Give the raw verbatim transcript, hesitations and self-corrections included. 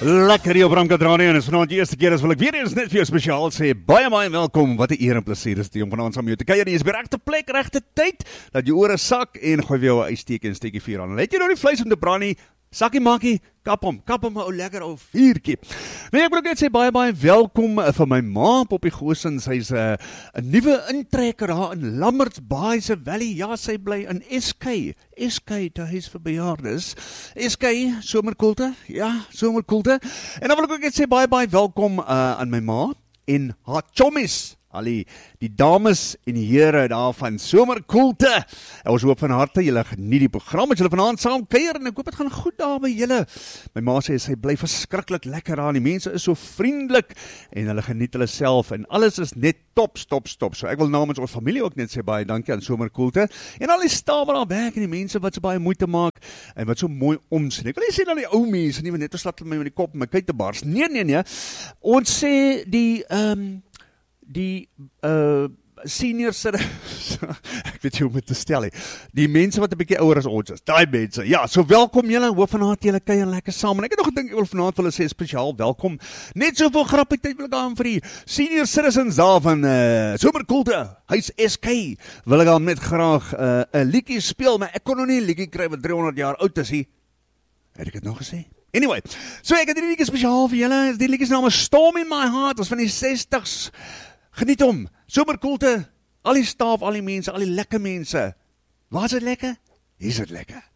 Lekker hier op Ramkadranie en is vanavond die eerste keer as wil ek weer eens net vir jou spesiaal sê, baie baie welkom, wat 'n eer en plesier is die om vanavond saam met jou te kuier, jy is by regte plek, regte tyd, dat jou ore sak en gooi vir jou 'n yssteekie en steekie vuur aan. Let jy nou die vleis om te brand nie, sakkie makkie, kap hom, kap hom 'n ou lekker ou vuurtjie. Nee, ek wil ook net sê baie baie welkom uh, vir my ma Poppie Goossens, sy's 'n uh, 'n nuwe intrekker daar in Lammerts Baai se Valley. Ja, sy bly in S K. S K, te huis vir bejaardes. S K, somerkoelte, ja, somerkoelte. En dan wil ek ook net sê baie baie welkom uh, aan my ma en haar chommies. Al die, die dames en die here daar van somerkoelte. Ons hoop van harte, julle geniet die program, as julle vanaand saam kuier, en ek hoop het gaan goed daar by julle. My ma sê, sy bly verskriklik lekker aan, die mense is so vriendelik, en hulle geniet hulle self, en alles is net top, stop, stop. So ek wil namens ons familie ook net sê, baie dankie aan somerkoelte, en al die staf wat daar werk, en die mense wat so baie moeite maak, en wat so mooi omsien. Ek wil nie sê dat die ou mense, nie, net ons laat my met die kop, my kuit te bars. Nee, nee, nee, ons sê die, ehm, um, die uh, senior citizens, ek weet jy hoe om het te stel, he. Die mense wat 'n bietjie ouer as ons is, daai mense, ja, so welkom julle, hoop vanaand julle kuier lekker saam, en ek het nog gedink, ek wil vanaand vir hulle sê spesiaal welkom, net soveel grappietyd wil ek aan vir die senior citizens daar van uh, somerkoelte, huis S K, wil ek aan met graag 'n uh, liedjie speel, maar ek kon nog nie 'n liedjie kry wat driehonderd jaar oud is, he. Het ek het nog gesê? Anyway, so ek het die liedjie spesiaal vir julle, die liedjie se naam is Storm in My Heart, ons van die sestigs, geniet hom, somerkoelte, al die staf, al die mense, al die lekker mense. Waar is dit lekker? Hier is dit lekker.